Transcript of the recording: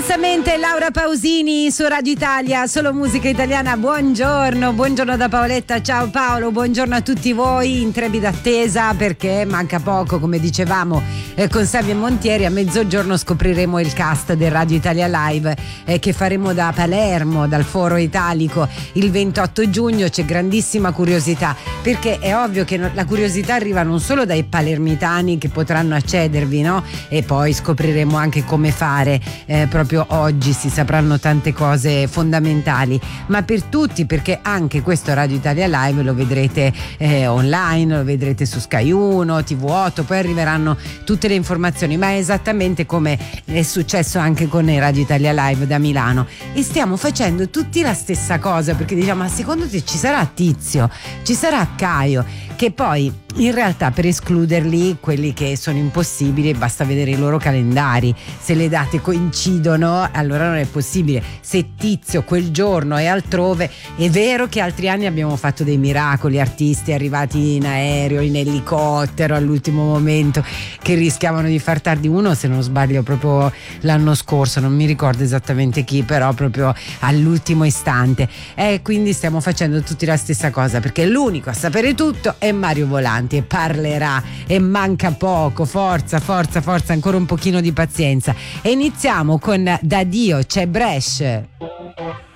Diversamente Laura Pausini su Radio Italia, solo musica italiana. Buongiorno da Paoletta, ciao Paolo, buongiorno a tutti voi in trepida attesa perché manca poco, come dicevamo con Savio e Montieri, a mezzogiorno scopriremo il cast del Radio Italia Live che faremo da Palermo, dal Foro Italico il 28 giugno. C'è grandissima curiosità perché è ovvio che la curiosità arriva non solo dai palermitani che potranno accedervi, no? E poi scopriremo anche come fare, proprio oggi si sapranno tante cose fondamentali, ma per tutti, perché anche questo Radio Italia Live lo vedrete online, lo vedrete su Sky 1, TV8, poi arriveranno tutte le informazioni, ma è esattamente come è successo anche con il Radio Italia Live da Milano, e stiamo facendo tutti la stessa cosa perché diciamo: ma secondo te ci sarà Tizio, ci sarà Caio? Che poi in realtà, per escluderli, quelli che sono impossibili, basta vedere i loro calendari, se le date coincidono allora non è possibile. Se Tizio quel giorno è altrove, è vero che altri anni abbiamo fatto dei miracoli, artisti arrivati in aereo, in elicottero all'ultimo momento che rischiavano di far tardi. Uno, se non sbaglio, proprio l'anno scorso, non mi ricordo esattamente chi, però proprio all'ultimo istante. Quindi stiamo facendo tutti la stessa cosa, perché l'unico a sapere tutto è Mario Volanti e parlerà, e manca poco. Forza, ancora un pochino di pazienza. E iniziamo con Da Dio c'è Bresh.